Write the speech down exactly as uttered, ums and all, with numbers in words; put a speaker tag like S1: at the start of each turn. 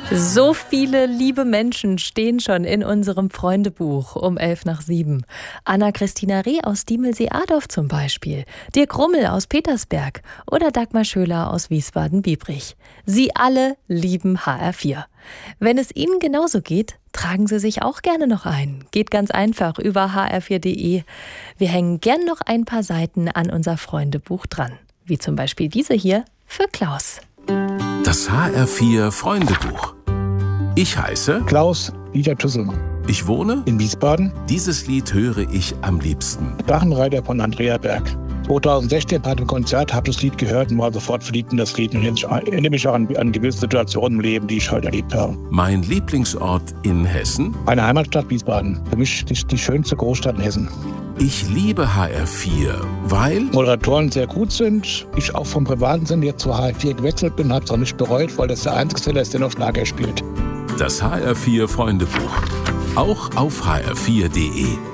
S1: So viele liebe Menschen stehen schon in unserem Freundebuch um elf nach sieben. Anna-Christina Reh aus Diemelsee-Adorf zum Beispiel, Dirk Rummel aus Petersberg oder Dagmar Schöler aus Wiesbaden-Biebrich. Sie alle lieben H R vier. Wenn es Ihnen genauso geht, tragen Sie sich auch gerne noch ein. Geht ganz einfach über h r vier punkt d e. Wir hängen gern noch ein paar Seiten an unser Freundebuch dran. Wie zum Beispiel diese hier für Klaus.
S2: Das H R vier Freundebuch. Ich heiße
S3: Klaus Dieter Tüssel.
S2: Ich wohne
S3: in Wiesbaden.
S2: Dieses Lied höre ich am liebsten.
S3: Drachenreiter von Andrea Berg. zweitausendsechzehn hatte ein Konzert, habe das Lied gehört und war sofort verliebt in das Lied. Und ich erinnere mich auch an, an gewisse Situationen im Leben, die ich heute erlebt habe.
S2: Mein Lieblingsort in Hessen?
S3: Meine Heimatstadt Wiesbaden. Für mich die, die schönste Großstadt in Hessen.
S2: Ich liebe H R vier, weil
S3: Moderatoren sehr gut sind. Ich auch vom privaten Sinn jetzt zu H R vier gewechselt bin, habe es auch nicht bereut, weil das der einzige Sender ist, der noch Schlager spielt.
S2: Das H R vier Freundebuch. Auch auf h r vier punkt d e.